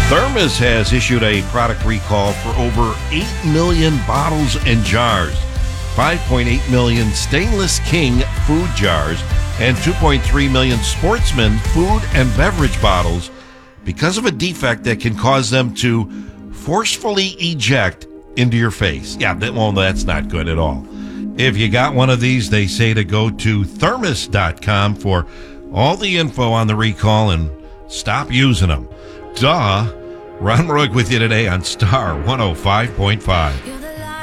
Thermos has issued a product recall for over 8 million bottles and jars, 5.8 million Stainless King food jars, and 2.3 million Sportsman food and beverage bottles because of a defect that can cause them to forcefully eject into your face. Yeah, that's not good at all. If you got one of these, they say to go to thermos.com for all the info on the recall and stop using them. Duh. Ron Roig with you today on Star 105.5.